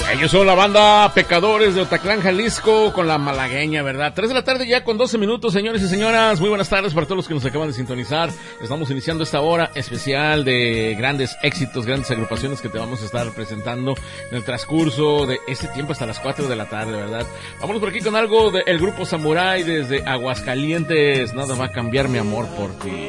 Ellos son la banda Pecadores de Otatlán, Jalisco, con la malagueña, ¿verdad? 3 de la tarde ya con 12 minutos, señores y señoras. Muy buenas tardes para todos los que nos acaban de sintonizar. Estamos iniciando esta hora especial de grandes éxitos, grandes agrupaciones que te vamos a estar presentando en el transcurso de este tiempo hasta las 4 de la tarde, ¿verdad? Vámonos por aquí con algo del grupo Samurai desde Aguascalientes. Nada va a cambiar mi amor por ti.